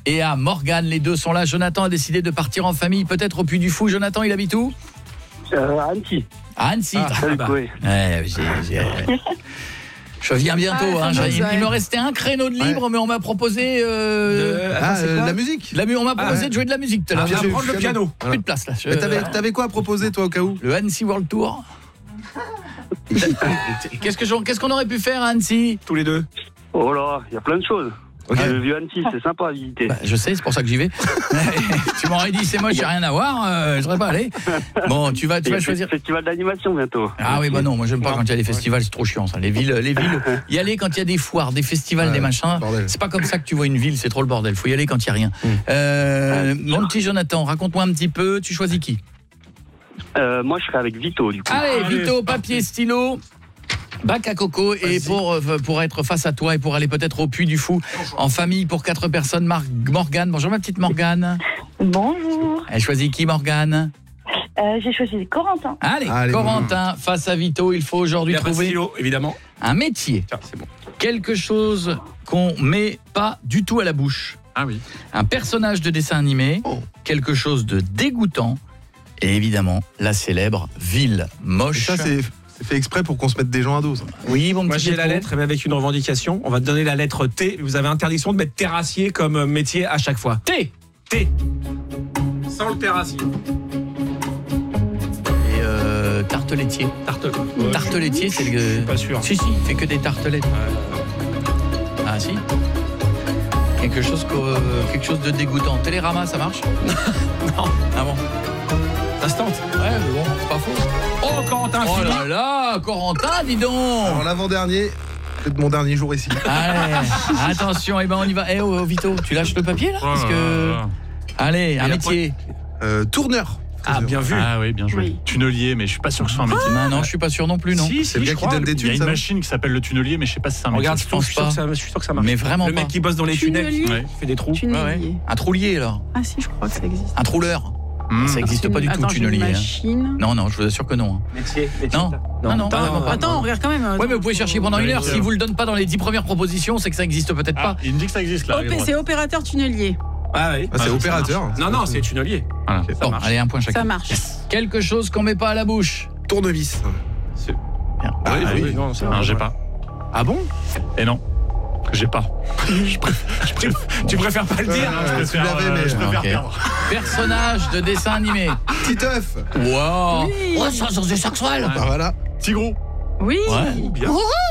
et à Morgane. Les deux sont là. Jonathan a décidé de partir en famille, peut-être au Puy du Fou. Jonathan, il habite où ? À Annecy. À Annecy. Oui. Je viens bientôt. Il me restait un créneau de libre, mais on m'a proposé la musique. On m'a proposé de jouer de la musique tout à l'heure. Viens prendre le piano. Plus de place là. Mais t'avais quoi à proposer toi au cas où ? Le Annecy World Tour. Qu'est-ce qu'on aurait pu faire à Annecy tous les deux? Oh là, il y a plein de choses. Okay. Le vieux Annecy, c'est sympa à visiter. Je sais, c'est pour ça que j'y vais. Tu m'aurais dit c'est moche, j'ai rien à voir, je serais pas allé. Bon, tu vas choisir. Festival d'animation bientôt. Ah oui, bah non, moi j'aime pas quand il y a des festivals, c'est trop chiant ça. Les villes, y aller quand il y a des foires, des festivals, des machins, c'est pas comme ça que tu vois une ville, c'est trop le bordel. Faut y aller quand il y a rien. Mon petit Jonathan, raconte-moi un petit peu, tu choisis qui? Moi je serai avec Vito du coup. Allez, Vito, papier, stylo. Bac à coco et pour être face à toi et pour aller peut-être au Puy du Fou en famille pour 4 personnes. Morgane, bonjour ma petite Morgane. Bonjour. Elle choisit qui Morgane? J'ai choisi Corentin. Allez, Corentin face à Vito, il faut aujourd'hui trouver stylo, évidemment. Un métier. Tiens, c'est bon. Quelque chose qu'on met pas du tout à la bouche. Ah oui. Un personnage de dessin animé, quelque chose de dégoûtant et évidemment la célèbre ville moche. Et ça c'est fait exprès pour qu'on se mette des gens à dos. Ça. Oui, bon. Moi j'ai la lettre, mais avec une revendication. On va te donner la lettre T. Vous avez interdiction de mettre terrassier comme métier à chaque fois. T. Sans le terrassier. Et tarteletier. Tarteletier, c'est le. Je suis pas sûr. Si, il fait que des tartelettes. Ah si. Quelque chose de dégoûtant. Télérama, ça marche? Non. Ah bon. Ça se tente. Ouais, mais bon, c'est pas faux. Oh, Corentin, oh là là, Corentin, dis donc. Alors l'avant-dernier, c'est de mon dernier jour ici. Allez, attention, on y va. Vito, tu lâches le papier là parce que... Allez, un métier. Tourneur. Ah, bien vu. Ah oui, bien joué. Oui. Tunnelier, mais je suis pas sûr que ce soit un métier. Non, je suis pas sûr non plus, non. Si, c'est le gars qui donne des Il y a thunes, une ça. machine qui s'appelle le tunnelier, mais je sais pas si c'est un métier. Regarde, je pense pas. Je suis sûr que ça marche. Mais vraiment le mec pas. qui bosse dans les tunnels, Tunnelier. qui fait des trous. Tunnelier. Un troulier alors. Ah si, je crois que ça existe. Un trouleur. Ça existe pas du tout, Attends, j'ai une tunnelier. machine. Non, je vous assure que non. Métier. Non, vraiment pas. Attends, on regarde quand même. Ouais, mais vous pouvez chercher pendant une heure. Si vous le donnez pas dans les 10 premières propositions, c'est que ça existe peut-être pas. Il me dit que ça existe là. C'est opérateur tunnelier. Ah oui. C'est opérateur. Non, c'est tunnelier. Voilà. Bon, allez, un point chacun. Ça marche. Quelque chose qu'on met pas à la bouche. Tournevis. Bien. Oui. Non, ça Non, j'ai pas. Ah bon? Et non. J'ai pas. Tu préfères pas le dire? Tu l'avais, mais je préfère ok. perdre. Personnage de dessin animé. Titeuf. Wow. Oui. Oh, ça c'est sexuel. Bah voilà. Tigrou. Oui. Ouais. Bien.